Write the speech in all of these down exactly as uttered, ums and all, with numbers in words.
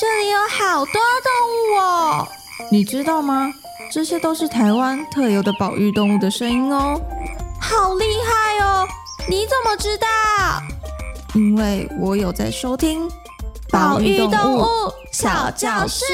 这里有好多动物哦！ 你知道吗？这些都是台湾特有的保育动物的声音哦。 好厉害哦！你怎么知道？ 因为我有在收听保育动物小教室。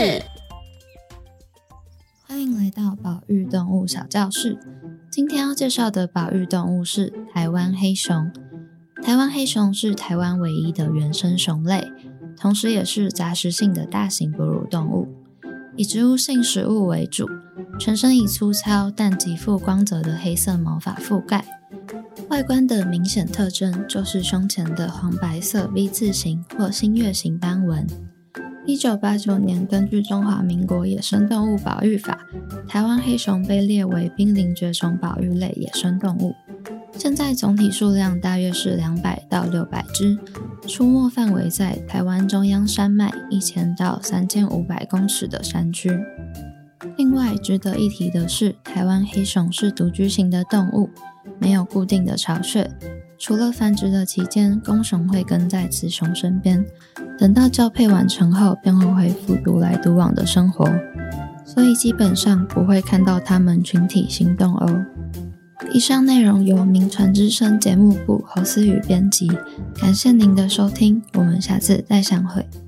欢迎来到保育动物小教室。今天要介绍的保育动物是台湾黑熊。台湾黑熊是台湾唯一的原生熊类，同时也是杂食性的大型哺乳动物，以植物性食物为主，全身以粗糙但极富光泽的黑色毛发覆盖。外观的明显特征就是胸前的黄白色 V 字形或新月形斑纹。一九八九年，根据中华民国野生动物保育法，台湾黑熊被列为濒临绝种保育类野生动物。现在总体数量大约是两百到六百只，出没范围在台湾中央山脉一千到三千五百公尺的山区。另外值得一提的是，台湾黑熊是独居型的动物，没有固定的巢穴，除了繁殖的期间，公熊会跟在雌熊身边，等到交配完成后便会恢复独来独往的生活，所以基本上不会看到它们群体行动哦。以上内容由名传之声节目部侯思雨编辑，感谢您的收听，我们下次再相会。